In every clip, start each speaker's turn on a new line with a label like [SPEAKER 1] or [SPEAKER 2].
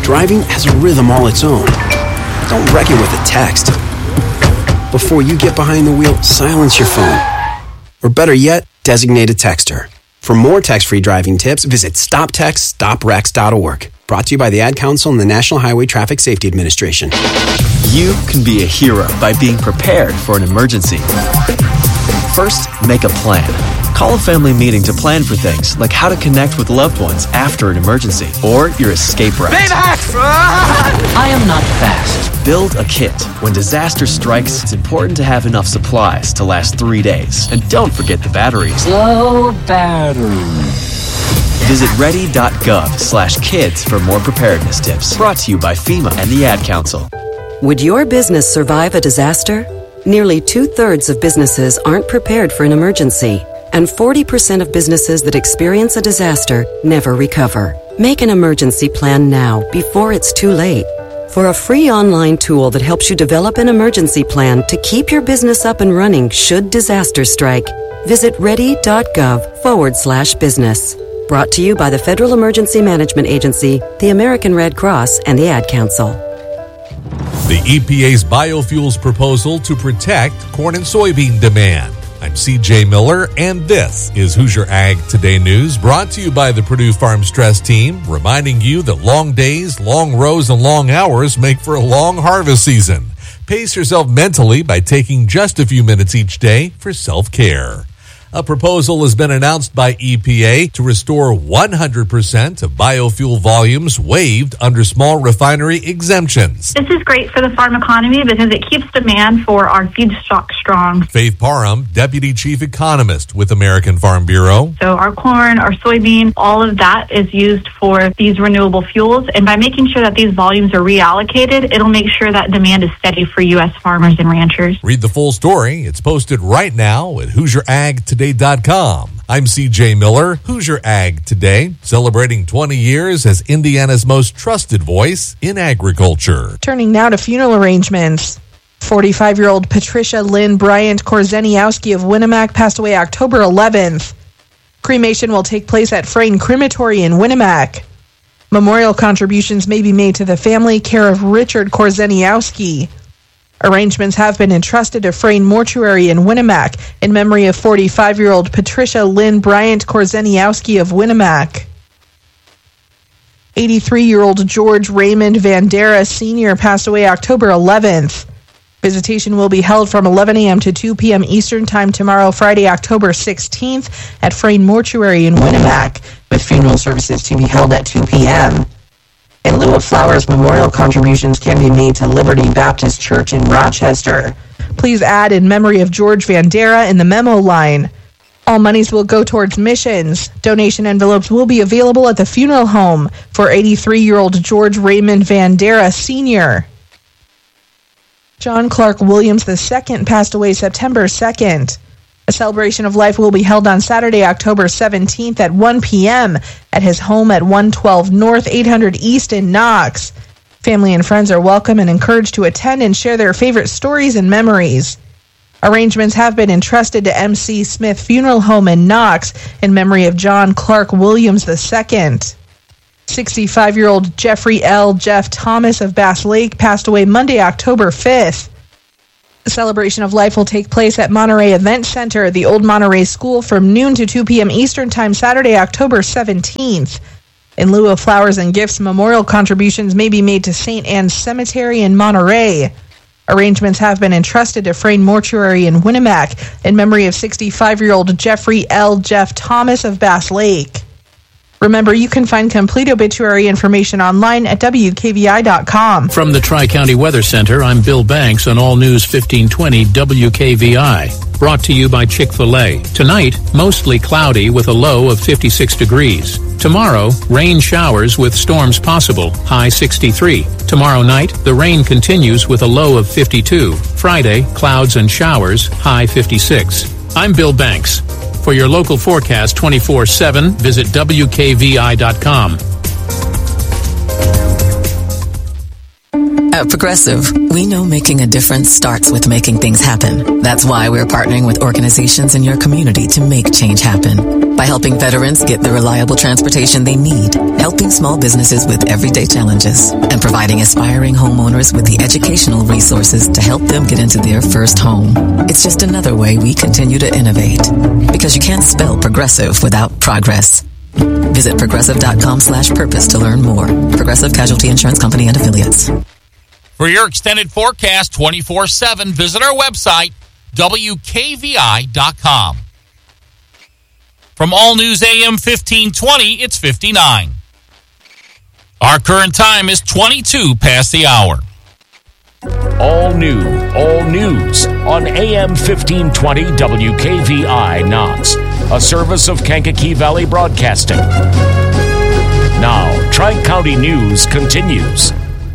[SPEAKER 1] Driving has a rhythm all its own. Don't wreck it with a text. Before you get behind the wheel, silence your phone. Or better yet, designate a texter. For more text-free driving tips, visit stoptextstoprex.org. Brought to you by the Ad Council and the National Highway Traffic Safety Administration.
[SPEAKER 2] You can be a hero by being prepared for an emergency. First, make a plan. Call a family meeting to plan for things like how to connect with loved ones after an emergency or your escape route.
[SPEAKER 3] I am not fast.
[SPEAKER 2] Build a kit. When disaster strikes, it's important to have enough supplies to last 3 days. And don't forget the batteries.
[SPEAKER 3] Low battery.
[SPEAKER 2] Visit ready.gov/kids for more preparedness tips. Brought to you by FEMA and the Ad Council.
[SPEAKER 4] Would your business survive a disaster? Nearly 2/3 of businesses aren't prepared for an emergency, and 40% of businesses that experience a disaster never recover. Make an emergency plan now before it's too late. For a free online tool that helps you develop an emergency plan to keep your business up and running should disaster strike, visit ready.gov/business. Brought to you by the Federal Emergency Management Agency, the American Red Cross, and the Ad Council.
[SPEAKER 5] The EPA's biofuels proposal to protect corn and soybean demand. I'm CJ Miller, and this is Hoosier Ag Today News, brought to you by the Purdue Farm Stress Team, reminding you that long days, long rows, and long hours make for a long harvest season. Pace yourself mentally by taking just a few minutes each day for self-care. A proposal has been announced by EPA to restore 100% of biofuel volumes waived under small refinery exemptions.
[SPEAKER 6] This is great for the farm economy because it keeps demand for our feedstock strong.
[SPEAKER 5] Faith Parham, Deputy Chief Economist with American Farm Bureau.
[SPEAKER 6] So our corn, our soybean, all of that is used for these renewable fuels. And by making sure that these volumes are reallocated, it'll make sure that demand is steady for U.S. farmers and ranchers.
[SPEAKER 5] Read the full story. It's posted right now at HoosierAgToday.com. I'm CJ Miller, Hoosier Ag Today, celebrating 20 years as Indiana's most trusted voice in agriculture.
[SPEAKER 7] Turning now to funeral arrangements. 45-year-old Patricia Lynn Bryant Korzeniowski of Winnemac passed away October 11th. Cremation will take place at Frayne Crematory in Winnemac. Memorial contributions may be made to the family, care of Richard Korzeniowski. Arrangements have been entrusted to Frayne Mortuary in Winnemac in memory of 45-year-old Patricia Lynn Bryant Korzeniowski of Winnemac. 83-year-old George Raymond Vandera Sr. passed away October 11th. Visitation will be held from 11 a.m. to 2 p.m. Eastern Time tomorrow, Friday, October 16th at Frayne Mortuary in Winnemac, with funeral services to be held at 2 p.m. In lieu of flowers, memorial contributions can be made to Liberty Baptist Church in Rochester. Please add in memory of George Vandera in the memo line. All monies will go towards missions. Donation envelopes will be available at the funeral home for 83-year-old George Raymond Vandera Sr. John Clark Williams II passed away September 2nd. A celebration of life will be held on Saturday, October 17th at 1 p.m. at his home at 112 North 800 East in Knox. Family and friends are welcome and encouraged to attend and share their favorite stories and memories. Arrangements have been entrusted to M.C. Smith Funeral Home in Knox in memory of John Clark Williams II. 65-year-old Jeffrey L. Jeff Thomas of Bass Lake passed away Monday, October 5th. The celebration of life will take place at Monterey Event Center, the Old Monterey School, from noon to 2 p.m. Eastern Time, Saturday, October 17th. In lieu of flowers and gifts, memorial contributions may be made to St. Anne's Cemetery in Monterey. Arrangements have been entrusted to Frayne Mortuary in Winnemac in memory of 65-year-old Jeffrey L. Jeff Thomas of Bass Lake. Remember, you can find complete obituary information online at WKVI.com.
[SPEAKER 8] From the Tri-County Weather Center, I'm Bill Banks on All News 1520 WKVI. Brought to you by Chick-fil-A. Tonight, mostly cloudy with a low of 56 degrees. Tomorrow, rain showers with storms possible, high 63. Tomorrow night, the rain continues with a low of 52. Friday, clouds and showers, high 56. I'm Bill Banks. For your local forecast 24/7, visit WKVI.com.
[SPEAKER 9] At Progressive, we know making a difference starts with making things happen. That's why we're partnering with organizations in your community to make change happen. By helping veterans get the reliable transportation they need, helping small businesses with everyday challenges and providing aspiring homeowners with the educational resources to help them get into their first home. It's just another way we continue to innovate, because you can't spell progressive without progress. Visit progressive.com/purpose to learn more. Progressive Casualty Insurance Company and Affiliates.
[SPEAKER 10] For your extended forecast 24/7, visit our website, WKVI.com. From All News AM 1520, it's 59. Our current time is 22 past the hour.
[SPEAKER 11] All new, all news on AM 1520 WKVI Knox, a service of Kankakee Valley Broadcasting. Now, Tri-County News continues.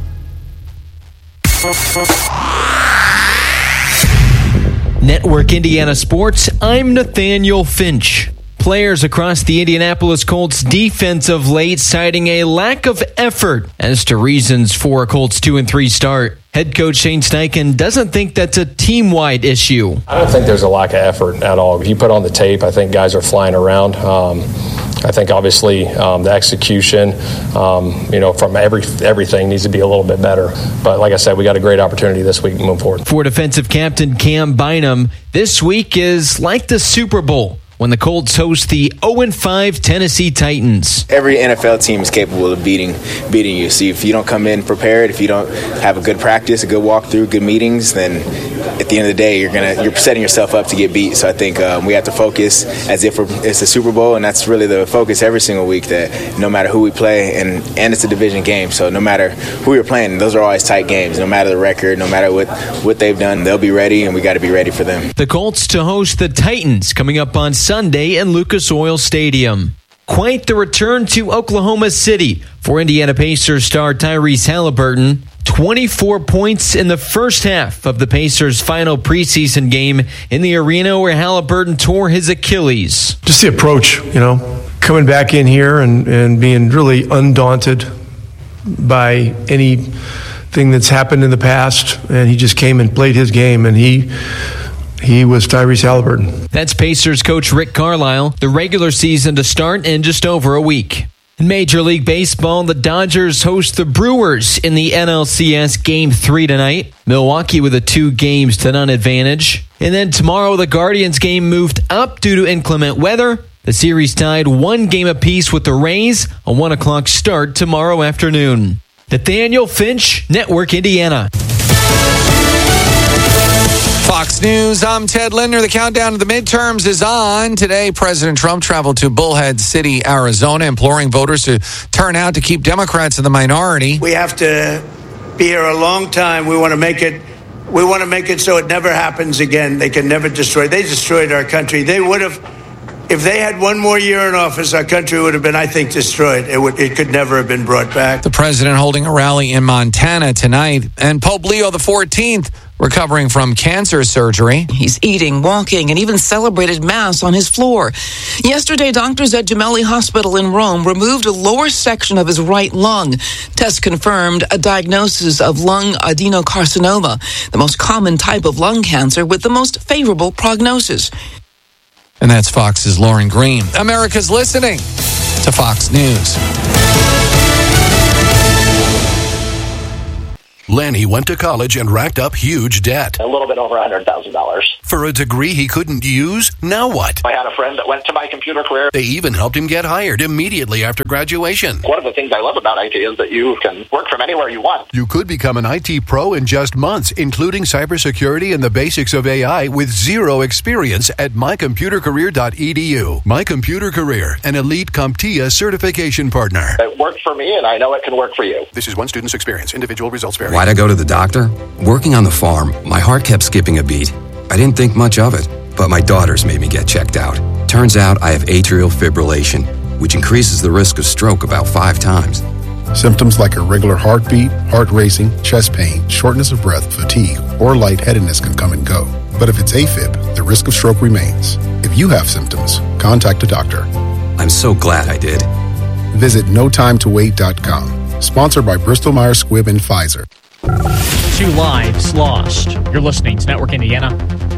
[SPEAKER 12] Network Indiana Sports, I'm Nathaniel Finch. Players across the Indianapolis Colts defense of late citing a lack of effort as to reasons for a Colts 2-3 start. Head coach Shane Steichen doesn't think that's a team-wide issue.
[SPEAKER 13] I don't think there's a lack of effort at all. If you put on the tape, I think guys are flying around. I think obviously the execution, from everything needs to be a little bit better. But like I said, we got a great opportunity this week moving forward.
[SPEAKER 12] For defensive captain Cam Bynum, this week is like the Super Bowl when the Colts host the 0-5 Tennessee Titans.
[SPEAKER 14] Every NFL team is capable of beating you. See, if you don't come in prepared, if you don't have a good practice, a good walkthrough, good meetings, then at the end of the day, you're setting yourself up to get beat. So I think we have to focus as if it's a Super Bowl, and that's really the focus every single week, that no matter who we play, and it's a division game, so no matter who you're playing, those are always tight games. No matter the record, no matter what they've done, they'll be ready, and we got to be ready for them.
[SPEAKER 12] The Colts to host the Titans coming up on Sunday in Lucas Oil Stadium. Quite the return to Oklahoma City for Indiana Pacers star Tyrese Halliburton. 24 points in the first half of the Pacers' final preseason game in the arena where Halliburton tore his Achilles.
[SPEAKER 15] Just the approach, coming back in here and being really undaunted by anything that's happened in the past. And he just came and played his game, and he was Tyrese Halliburton.
[SPEAKER 12] That's Pacers coach Rick Carlisle. The regular season to start in just over a week. In Major League Baseball, the Dodgers host the Brewers in the NLCS Game 3 tonight. Milwaukee with a 2-0 advantage. And then tomorrow, the Guardians game moved up due to inclement weather. The series tied 1 game apiece with the Rays. A 1 o'clock start tomorrow afternoon. Nathaniel Finch, Network Indiana.
[SPEAKER 16] Fox News, I'm Ted Lindner. The countdown to the midterms is on. Today, President Trump traveled to Bullhead City, Arizona, imploring voters to turn out to keep Democrats in the minority.
[SPEAKER 17] We have to be here a long time. We want to make it so it never happens again. They can never destroy. They destroyed our country. They would have, if they had one more year in office, our country would have been, I think, destroyed. It could never have been brought back.
[SPEAKER 16] The president holding a rally in Montana tonight, and Pope Leo XIV recovering from cancer surgery.
[SPEAKER 18] He's eating, walking, and even celebrated Mass on his floor. Yesterday, doctors at Gemelli Hospital in Rome removed a lower section of his right lung. Tests confirmed a diagnosis of lung adenocarcinoma, the most common type of lung cancer with the most favorable prognosis.
[SPEAKER 16] And that's Fox's Lauren Green. America's listening to Fox News.
[SPEAKER 19] Lanny went to college and racked up huge debt.
[SPEAKER 20] A little bit over $100,000.
[SPEAKER 19] For a degree he couldn't use? Now what?
[SPEAKER 20] I had a friend that went to My Computer Career.
[SPEAKER 19] They even helped him get hired immediately after graduation.
[SPEAKER 20] One of the things I love about IT is that you can work from anywhere you want.
[SPEAKER 19] You could become an IT pro in just months, including cybersecurity and the basics of AI with zero experience at mycomputercareer.edu. My Computer Career, an elite CompTIA certification partner.
[SPEAKER 20] It worked for me, and I know it can work for you.
[SPEAKER 19] This is one student's experience. Individual results vary.
[SPEAKER 21] Why'd I go to the doctor? Working on the farm, my heart kept skipping a beat. I didn't think much of it, but my daughters made me get checked out. Turns out I have atrial fibrillation, which increases the risk of stroke about 5 times.
[SPEAKER 22] Symptoms like irregular heartbeat, heart racing, chest pain, shortness of breath, fatigue, or lightheadedness can come and go. But if it's AFib, the risk of stroke remains. If you have symptoms, contact a doctor.
[SPEAKER 21] I'm so glad I did.
[SPEAKER 22] Visit notimetowait.com. Sponsored by Bristol-Myers Squibb and Pfizer.
[SPEAKER 23] 2 lives lost. You're listening to Network Indiana.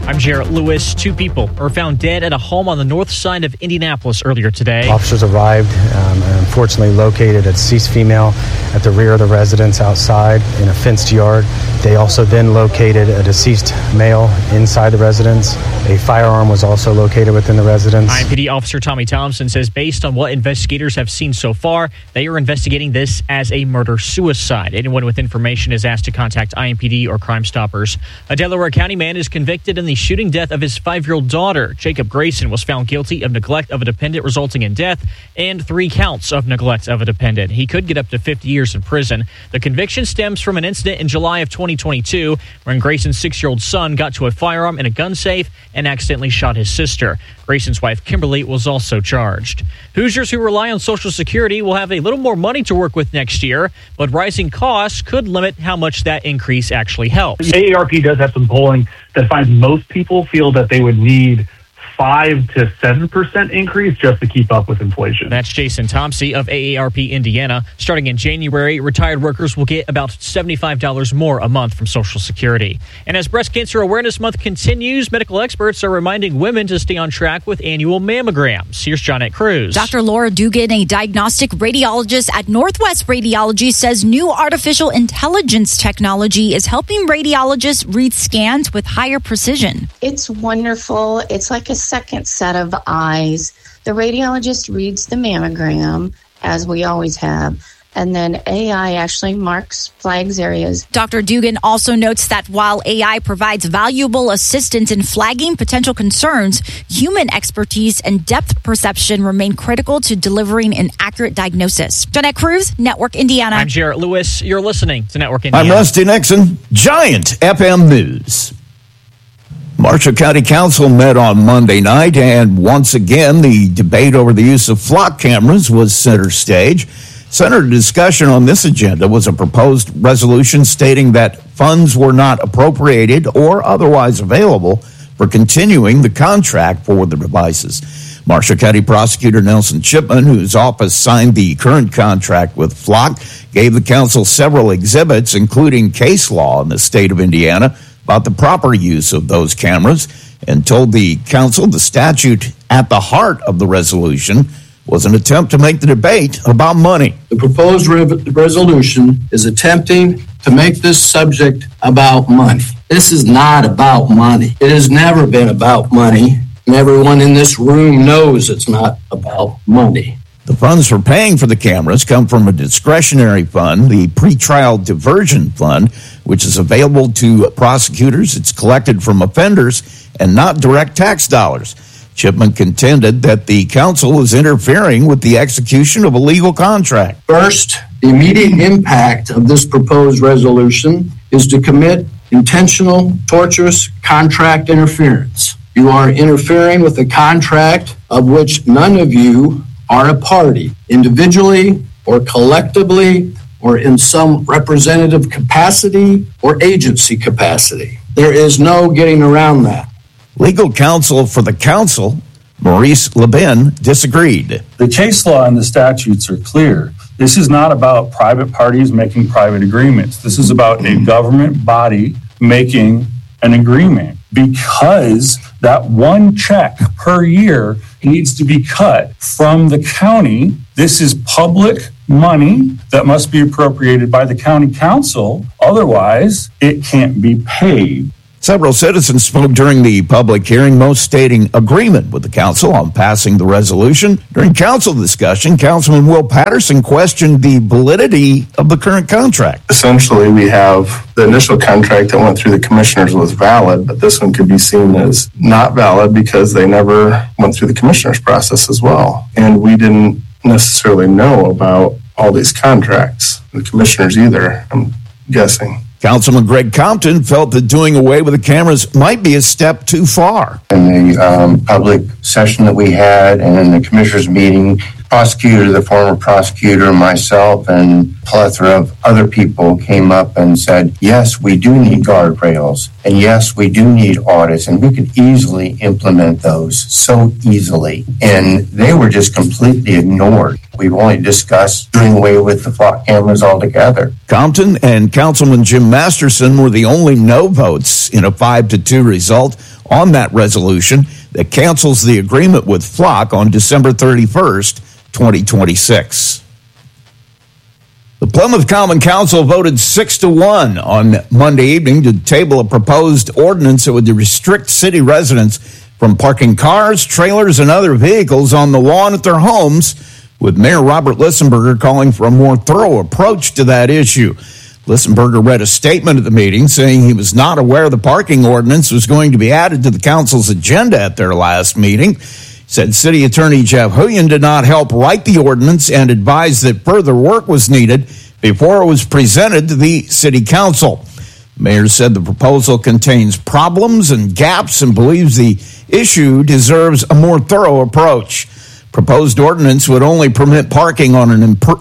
[SPEAKER 1] I'm Jarrett Lewis. 2 people are found dead at a home on the north side of Indianapolis earlier today.
[SPEAKER 3] Officers arrived and unfortunately located a deceased female at the rear of the residence outside in a fenced yard. They also then located a deceased male inside the residence. A firearm was also located within the residence.
[SPEAKER 1] IMPD Officer Tommy Thompson says based on what investigators have seen so far, they are investigating this as a murder-suicide. Anyone with information is asked to contact IMPD or Crime Stoppers. A Delaware County man is convicted in the shooting death of his 5-year-old daughter. Jacob Grayson was found guilty of neglect of a dependent resulting in death and 3 counts of neglect of a dependent. He could get up to 50 years in prison. The conviction stems from an incident in July of 2022 when Grayson's 6-year-old son got to a firearm in a gun safe and accidentally shot his sister. Grayson's wife, Kimberly, was also charged. Hoosiers who rely on Social Security will have a little more money to work with next year, but rising costs could limit how much that increase actually helps.
[SPEAKER 23] AARP does have some polling that finds most people feel that they would need 5 to 7% increase just to keep up with inflation.
[SPEAKER 1] That's Jason Thompson of AARP Indiana. Starting in January, retired workers will get about $75 more a month from Social Security. And as Breast Cancer Awareness Month continues, medical experts are reminding women to stay on track with annual mammograms. Here's Johnette Cruz.
[SPEAKER 24] Dr. Laura Dugan, a diagnostic radiologist at Northwest Radiology, says new artificial intelligence technology is helping radiologists read scans with higher precision.
[SPEAKER 25] It's wonderful. It's like a second set of eyes. The radiologist reads the mammogram, as we always have, and then AI actually flags areas.
[SPEAKER 24] Dr. Dugan also notes that while AI provides valuable assistance in flagging potential concerns, human expertise and depth perception remain critical to delivering an accurate diagnosis. Johnette Cruz, Network Indiana.
[SPEAKER 1] I'm Jarrett Lewis. You're listening to Network Indiana.
[SPEAKER 26] I'm Rusty Nixon. Giant FM News. Marshall County Council met on Monday night, and once again, the debate over the use of flock cameras was center stage. Center discussion on this agenda was a proposed resolution stating that funds were not appropriated or otherwise available for continuing the contract for the devices. Marshall County Prosecutor Nelson Chipman, whose office signed the current contract with Flock, gave the council several exhibits, including case law in the state of Indiana, about the proper use of those cameras, and told the council the statute at the heart of the resolution was an attempt to make the debate about money.
[SPEAKER 27] The proposed resolution is attempting to make this subject about money. This is not about money. It has never been about money, and everyone in this room knows it's not about money.
[SPEAKER 26] The funds for paying for the cameras come from a discretionary fund, the Pretrial Diversion Fund, which is available to prosecutors. It's collected from offenders and not direct tax dollars. Chipman contended that the council is interfering with the execution of a legal contract.
[SPEAKER 27] First, the immediate impact of this proposed resolution is to commit intentional, tortious contract interference. You are interfering with a contract of which none of you are a party, individually or collectively or in some representative capacity or agency capacity. There is no getting around that.
[SPEAKER 26] Legal counsel for the council, Maurice Lebin, disagreed.
[SPEAKER 28] The case law and the statutes are clear. This is not about private parties making private agreements. This is about a government body making an agreement, because that one check per year needs to be cut from the county. This is public money that must be appropriated by the county council. Otherwise, it can't be paid.
[SPEAKER 26] Several citizens spoke during the public hearing, most stating agreement with the council on passing the resolution. During council discussion, Councilman Will Patterson questioned the validity of the current contract.
[SPEAKER 29] Essentially, we have the initial contract that went through the commissioners was valid, but this one could be seen as not valid because they never went through the commissioners process as well. And we didn't necessarily know about all these contracts, the commissioners either, I'm guessing.
[SPEAKER 26] Councilman Greg Compton felt that doing away with the cameras might be a step too far.
[SPEAKER 30] In the public session that we had and in the commissioners meeting, the former prosecutor, myself, and plethora of other people came up and said, yes, we do need guardrails, and yes, we do need audits, and we could easily implement those so easily. And they were just completely ignored. We've only discussed doing away with the flock cameras altogether.
[SPEAKER 26] Compton and Councilman Jim Masterson were the only no votes in a 5-2 result on that resolution that cancels the agreement with Flock on December 31st, 2026. The Plymouth Common Council voted 6-1 on Monday evening to table a proposed ordinance that would restrict city residents from parking cars, trailers, and other vehicles on the lawn at their homes, with Mayor Robert Lissenberger calling for a more thorough approach to that issue. Lissenberger read a statement at the meeting saying he was not aware the parking ordinance was going to be added to the council's agenda at their last meeting. He said City Attorney Jeff Huyen did not help write the ordinance and advised that further work was needed before it was presented to the City Council. The mayor said the proposal contains problems and gaps and believes the issue deserves a more thorough approach. Proposed ordinance would only permit parking on an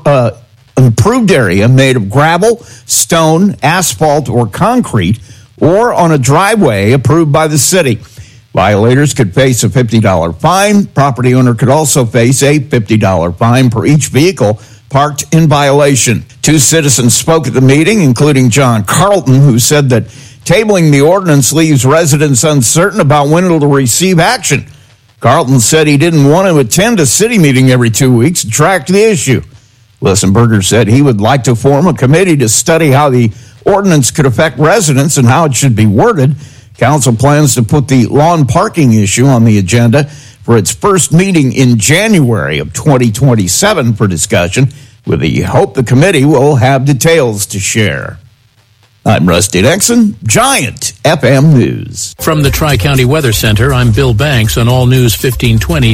[SPEAKER 26] improved area made of gravel, stone, asphalt, or concrete, or on a driveway approved by the city. Violators could face a $50 fine. Property owner could also face a $50 fine per each vehicle parked in violation. 2 citizens spoke at the meeting, including John Carlton, who said that tabling the ordinance leaves residents uncertain about when it will receive action. Carlton said he didn't want to attend a city meeting every 2 weeks to track the issue. Lissenberger said he would like to form a committee to study how the ordinance could affect residents and how it should be worded. Council plans to put the lawn parking issue on the agenda for its first meeting in January of 2027 for discussion, with the hope the committee will have details to share. I'm Rusty Nixon, Giant FM News.
[SPEAKER 2] From the Tri-County Weather Center, I'm Bill Banks on All News 1520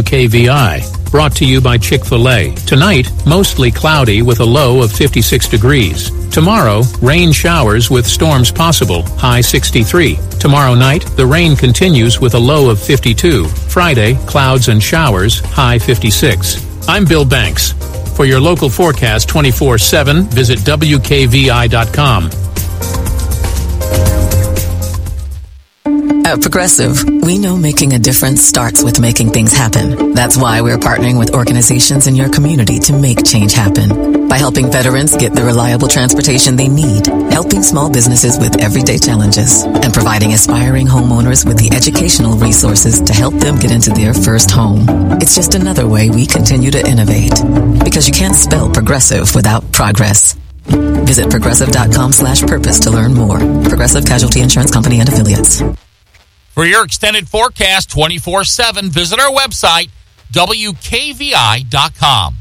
[SPEAKER 2] WKVI. Brought to you by Chick-fil-A. Tonight, mostly cloudy with a low of 56 degrees. Tomorrow, rain showers with storms possible, high 63. Tomorrow night, the rain continues with a low of 52. Friday, clouds and showers, high 56. I'm Bill Banks. For your local forecast 24/7, visit WKVI.com.
[SPEAKER 4] At Progressive, we know making a difference starts with making things happen. That's why we're partnering with organizations in your community to make change happen. By helping veterans get the reliable transportation they need, helping small businesses with everyday challenges, and providing aspiring homeowners with the educational resources to help them get into their first home. It's just another way we continue to innovate. Because you can't spell progressive without progress. Visit progressive.com/purpose to learn more. Progressive Casualty Insurance Company and Affiliates.
[SPEAKER 5] For your extended forecast 24/7, visit our website, WKVI.com.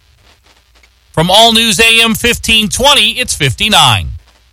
[SPEAKER 5] From All News AM 1520, it's 59.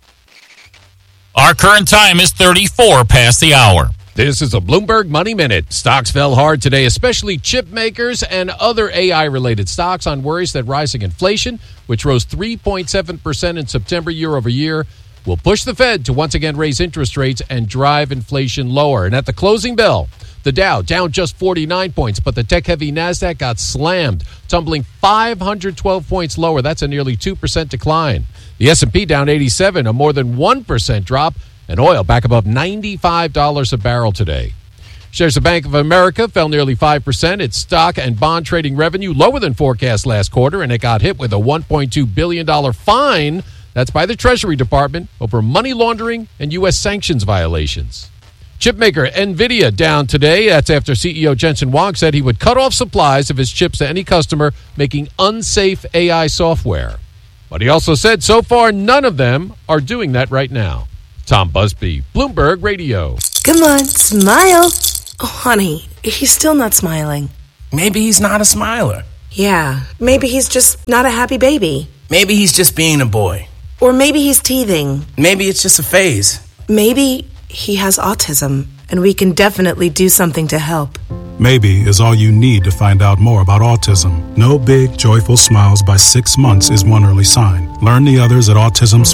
[SPEAKER 5] Our current time is 34 past the hour.
[SPEAKER 6] This is a Bloomberg Money Minute. Stocks fell hard today, especially chip makers and other AI-related stocks on worries that rising inflation, which rose 3.7% in September year over year, will push the Fed to once again raise interest rates and drive inflation lower. And at the closing bell, the Dow down just 49 points, but the tech-heavy NASDAQ got slammed, tumbling 512 points lower. That's a nearly 2% decline. The S&P down 87, a more than 1% drop, and oil back above $95 a barrel today. Shares of Bank of America fell nearly 5%. Its stock and bond trading revenue lower than forecast last quarter, and it got hit with a $1.2 billion fine. That's by the Treasury Department over money laundering and U.S. sanctions violations. Chipmaker NVIDIA down today. That's after CEO Jensen Huang said he would cut off supplies of his chips to any customer making unsafe AI software. But he also said so far none of them are doing that right now. Tom Busby, Bloomberg Radio.
[SPEAKER 7] Come on, smile. Oh, honey, he's still not smiling.
[SPEAKER 8] Maybe he's not a smiler.
[SPEAKER 7] Yeah, maybe he's just not a happy baby.
[SPEAKER 8] Maybe he's just being a boy.
[SPEAKER 7] Or maybe he's teething.
[SPEAKER 8] Maybe it's just a phase.
[SPEAKER 7] Maybe he has autism, and we can definitely do something to help.
[SPEAKER 22] Maybe is all you need to find out more about autism. No big, joyful smiles by 6 months is one early sign. Learn the others at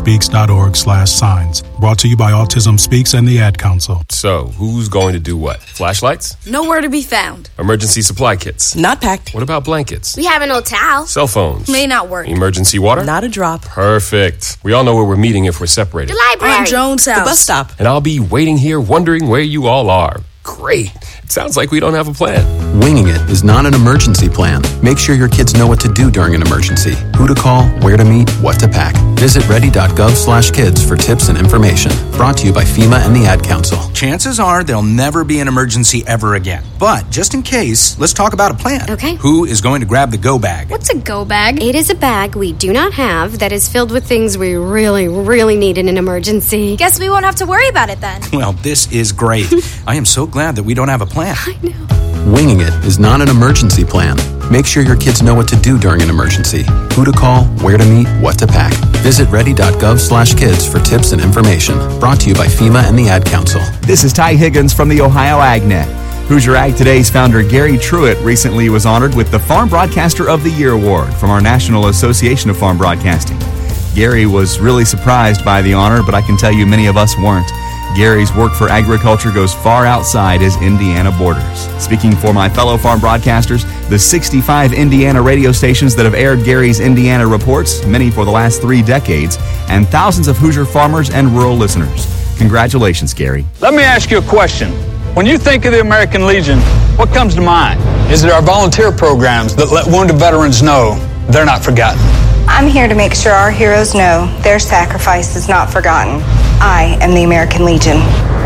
[SPEAKER 22] autismspeaks.org/signs. Brought to you by Autism Speaks and the Ad Council.
[SPEAKER 9] So, who's going to do what? Flashlights?
[SPEAKER 10] Nowhere to be found.
[SPEAKER 9] Emergency supply kits?
[SPEAKER 10] Not packed.
[SPEAKER 9] What about blankets?
[SPEAKER 10] We have an old towel.
[SPEAKER 9] Cell phones?
[SPEAKER 10] May not work.
[SPEAKER 9] Emergency water?
[SPEAKER 10] Not a drop.
[SPEAKER 9] Perfect. We all know where we're meeting if we're separated.
[SPEAKER 10] The library. On Jones' house. The bus stop.
[SPEAKER 9] And I'll be waiting here wondering where you all are. Great. It sounds like we don't have a plan.
[SPEAKER 11] Winging it is not an emergency plan. Make sure your kids know what to do during an emergency, who to call, where to meet, what to pack. Visit ready.gov/kids for tips and information. Brought to you by FEMA and the Ad Council.
[SPEAKER 12] Chances are there'll never be an emergency ever again. But just in case, let's talk about a plan.
[SPEAKER 13] Okay.
[SPEAKER 12] Who is going to grab the go bag?
[SPEAKER 13] What's a go bag? It is a bag we do not have that is filled with things we really, really need in an emergency.
[SPEAKER 12] Guess we won't have to worry about it then. Well, this is great. I am so glad that we don't have a plan.
[SPEAKER 13] I know.
[SPEAKER 11] Winging it is not an emergency plan. Make sure your kids know what to do during an emergency, who to call, where to meet, what to pack. Visit ready.gov/kids for tips and information. Brought to you by FEMA and the Ad Council.
[SPEAKER 14] This is Ty Higgins from the Ohio AgNet. Hoosier Ag Today's founder Gary Truitt recently was honored with the Farm Broadcaster of the Year award from our National Association of Farm Broadcasting. Gary was really surprised by the honor, but I can tell you many of us weren't. Gary's work for agriculture goes far outside his Indiana borders. Speaking for my fellow farm broadcasters, the 65 Indiana radio stations that have aired Gary's Indiana reports, many for the last 3 decades, and thousands of Hoosier farmers and rural listeners. Congratulations, Gary.
[SPEAKER 15] Let me ask you a question. When you think of the American Legion, what comes to mind? Is it our volunteer programs that let wounded veterans know they're not forgotten?
[SPEAKER 16] I'm here to make sure our heroes know their sacrifice is not forgotten. I am the American Legion.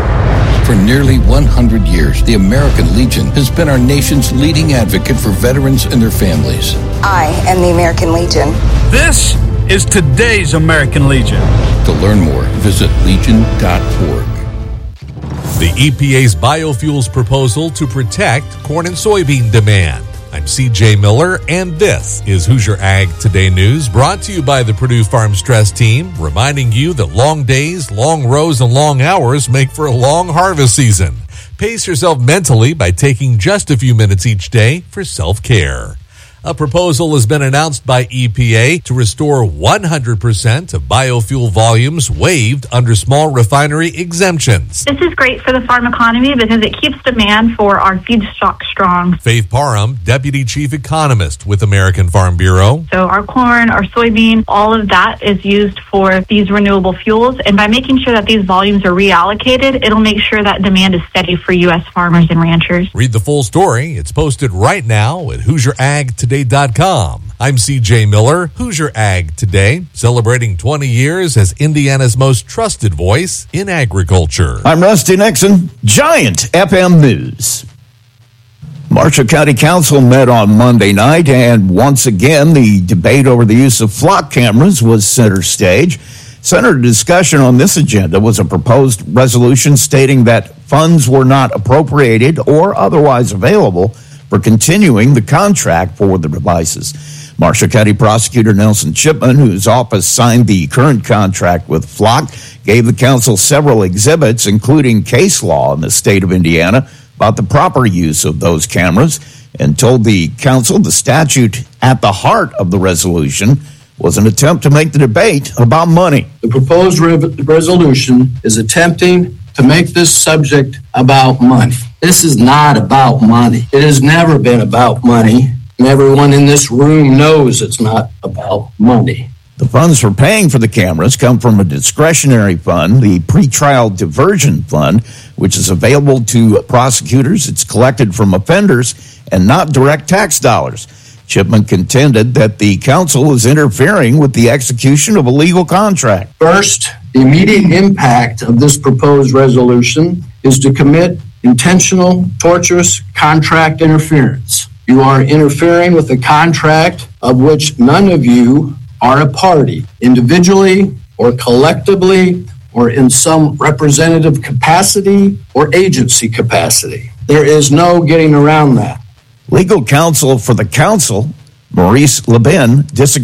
[SPEAKER 17] For nearly 100 years, the American Legion has been our nation's leading advocate for veterans and their families.
[SPEAKER 16] I am the American Legion.
[SPEAKER 15] This is today's American Legion.
[SPEAKER 17] To learn more, visit legion.org.
[SPEAKER 18] The EPA's biofuels proposal to protect corn and soybean demand. I'm CJ Miller, and this is Hoosier Ag Today News, brought to you by the Purdue Farm Stress Team, reminding you that long days, long rows, and long hours make for a long harvest season. Pace yourself mentally by taking just a few minutes each day for self-care. A proposal has been announced by EPA to restore 100% of biofuel volumes waived under small refinery exemptions.
[SPEAKER 31] This is great for the farm economy because it keeps demand for our feedstock strong.
[SPEAKER 18] Faith Parham, Deputy Chief Economist with American Farm Bureau.
[SPEAKER 31] So our corn, our soybean, all of that is used for these renewable fuels. And by making sure that these volumes are reallocated, it'll make sure that demand is steady for U.S. farmers and ranchers.
[SPEAKER 18] Read the full story. It's posted right now at HoosierAgToday.com. I'm CJ Miller, Hoosier Ag Today, celebrating 20 years as Indiana's most trusted voice in agriculture.
[SPEAKER 26] I'm Rusty Nixon, Giant FM News. Marshall County Council met on Monday night, and once again, the debate over the use of flock cameras was center stage. Center discussion on this agenda was a proposed resolution stating that funds were not appropriated or otherwise available for continuing the contract for the devices. Marshall County Prosecutor Nelson Chipman, whose office signed the current contract with Flock, gave the council several exhibits, including case law in the state of Indiana about the proper use of those cameras, and told the council the statute at the heart of the resolution was an attempt to make the debate about money.
[SPEAKER 27] The proposed resolution is attempting to make this subject about money. This is not about money. It has never been about money, and everyone in this room knows it's not about money.
[SPEAKER 26] The funds for paying for the cameras come from a discretionary fund, the Pretrial Diversion Fund, which is available to prosecutors. It's collected from offenders and not direct tax dollars. Chipman contended that the council was interfering with the execution of a legal contract.
[SPEAKER 27] First, the immediate impact of this proposed resolution is to commit intentional, tortious contract interference. You are interfering with a contract of which none of you are a party, individually or collectively or in some representative capacity or agency capacity. There is no getting around that.
[SPEAKER 26] Legal counsel for the council, Maurice Lebin, disagreed